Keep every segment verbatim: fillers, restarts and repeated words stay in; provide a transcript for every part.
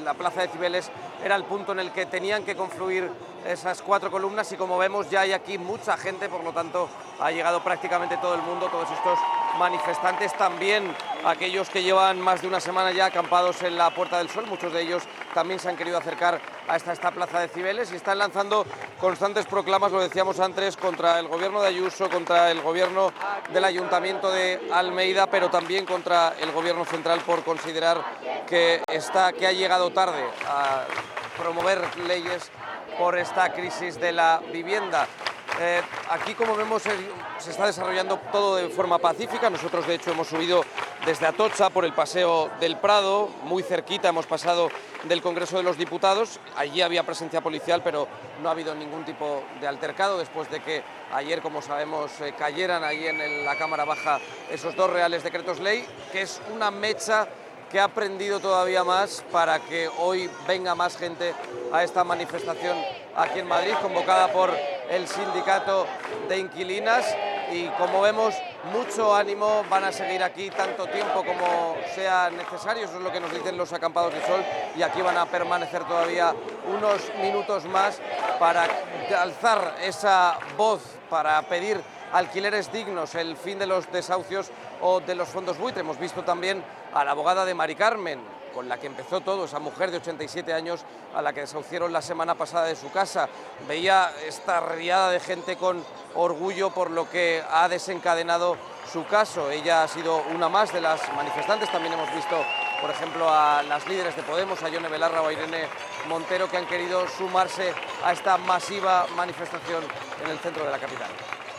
la plaza de Cibeles era el punto en el que tenían que confluir esas cuatro columnas y como vemos ya hay aquí mucha gente, por lo tanto ha llegado prácticamente todo el mundo, todos estos manifestantes, también aquellos que llevan más de una semana ya acampados en la Puerta del Sol, muchos de ellos también se han querido acercar a esta, esta plaza de Cibeles y están lanzando constantes proclamas, lo decíamos antes, contra el gobierno de Ayuso, contra el gobierno del Ayuntamiento de Almeida, pero también contra el gobierno central por considerar que, está, que ha llegado tarde a promover leyes por esta crisis de la vivienda. Eh, aquí, como vemos, eh, se está desarrollando todo de forma pacífica. Nosotros, de hecho, hemos subido desde Atocha por el Paseo del Prado, muy cerquita, hemos pasado del Congreso de los Diputados. Allí había presencia policial, pero no ha habido ningún tipo de altercado después de que ayer, como sabemos, eh, cayeran ahí en el, la Cámara Baja esos dos reales decretos ley, que es una mecha que ha prendido todavía más para que hoy venga más gente a esta manifestación aquí en Madrid, convocada por el sindicato de inquilinas y, como vemos, mucho ánimo, van a seguir aquí tanto tiempo como sea necesario, eso es lo que nos dicen los acampados de sol, y aquí van a permanecer todavía unos minutos más para alzar esa voz, para pedir alquileres dignos, el fin de los desahucios o de los fondos buitre. Hemos visto también a la abogada de Mari Carmen, con la que empezó todo, esa mujer de ochenta y siete años a la que desahuciaron la semana pasada de su casa. Veía esta riada de gente con orgullo por lo que ha desencadenado su caso. Ella ha sido una más de las manifestantes. También hemos visto, por ejemplo, a las líderes de Podemos, a Yone Belarra o a Irene Montero, que han querido sumarse a esta masiva manifestación en el centro de la capital.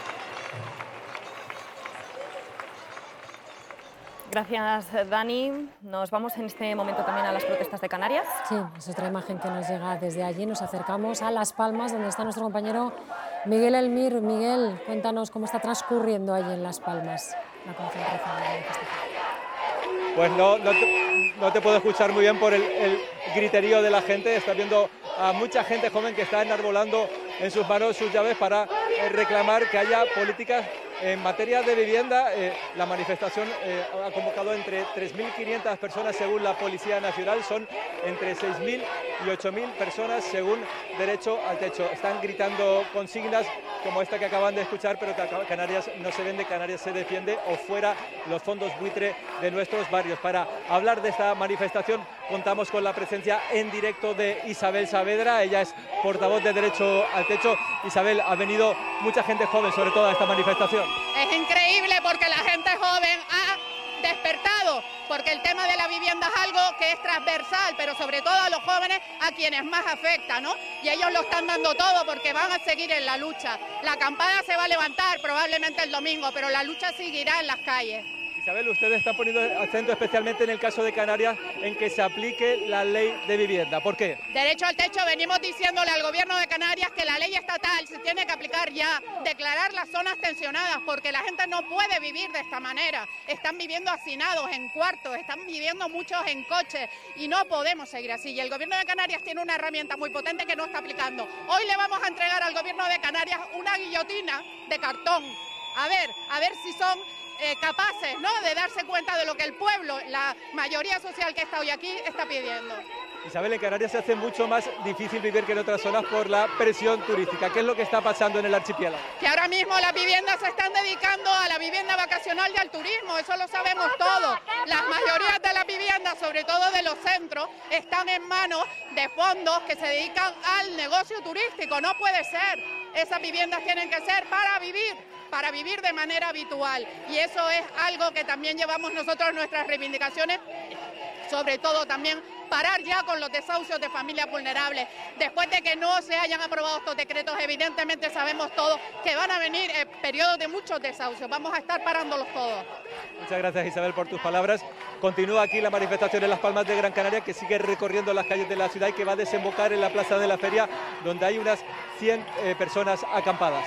Gracias, Dani. Nos vamos en este momento también a las protestas de Canarias. Sí, es otra imagen que nos llega desde allí. Nos acercamos a Las Palmas, donde está nuestro compañero Miguel Elmir. Miguel, cuéntanos cómo está transcurriendo allí en Las Palmas la concentración de la manifestación. Pues no, no, te, no te puedo escuchar muy bien por el, el griterío de la gente. Estás viendo a mucha gente joven que está enarbolando en sus manos sus llaves para eh, reclamar que haya políticas en materia de vivienda. Eh, la manifestación eh, ha convocado entre tres mil quinientas personas según la Policía Nacional, son entre seis mil y ocho mil personas según Derecho al Techo. Están gritando consignas como esta que acaban de escuchar, pero que Canarias no se vende, Canarias se defiende, o fuera los fondos buitre de nuestros barrios. Para hablar de esta manifestación contamos con la presencia en directo de Isabel Saavedra, ella es portavoz de Derecho al Techo. Isabel, ha venido mucha gente joven sobre todo a esta manifestación. Es increíble porque la gente joven ha despertado, porque el tema de la vivienda es algo que es transversal, pero sobre todo a los jóvenes a quienes más afecta, ¿no? Y ellos lo están dando todo porque van a seguir en la lucha. La acampada se va a levantar probablemente el domingo, pero la lucha seguirá en las calles. Isabel, usted está poniendo acento especialmente en el caso de Canarias en que se aplique la ley de vivienda. ¿Por qué? Derecho al Techo, venimos diciéndole al gobierno de Canarias que la ley estatal se tiene que aplicar ya, declarar las zonas tensionadas, porque la gente no puede vivir de esta manera. Están viviendo hacinados en cuartos, están viviendo muchos en coches y no podemos seguir así. Y el gobierno de Canarias tiene una herramienta muy potente que no está aplicando. Hoy le vamos a entregar al gobierno de Canarias una guillotina de cartón. A ver, a ver si son Eh, capaces, ¿no?, de darse cuenta de lo que el pueblo, la mayoría social que está hoy aquí, está pidiendo. Isabel, en Canarias se hace mucho más difícil vivir que en otras zonas por la presión turística. ¿Qué es lo que está pasando en el archipiélago? Que ahora mismo las viviendas se están dedicando a la vivienda vacacional y al turismo, eso lo sabemos todos. Las mayorías de las viviendas, sobre todo de los centros, están en manos de fondos que se dedican al negocio turístico. No puede ser. Esas viviendas tienen que ser para vivir, para vivir de manera habitual. Y eso es algo que también llevamos nosotros en nuestras reivindicaciones, sobre todo también parar ya con los desahucios de familias vulnerables. Después de que no se hayan aprobado estos decretos, evidentemente sabemos todos que van a venir eh, periodos de muchos desahucios. Vamos a estar parándolos todos. Muchas gracias, Isabel, por tus palabras. Continúa aquí la manifestación en Las Palmas de Gran Canaria, que sigue recorriendo las calles de la ciudad y que va a desembocar en la Plaza de la Feria, donde hay unas cien eh, personas acampadas.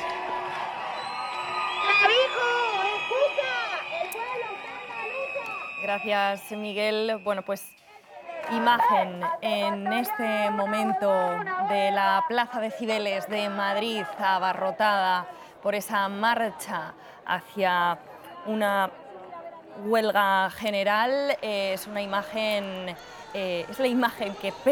Gracias, Miguel. Bueno, pues imagen en este momento de la Plaza de Cibeles de Madrid, abarrotada por esa marcha hacia una huelga general. Es una imagen, eh, es la imagen que